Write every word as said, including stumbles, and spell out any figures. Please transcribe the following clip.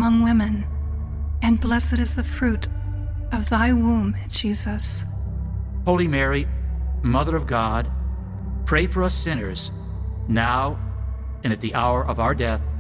among women, and blessed is the fruit of thy womb, Jesus. Holy Mary, Mother of God, pray for us sinners, now and at the hour of our death.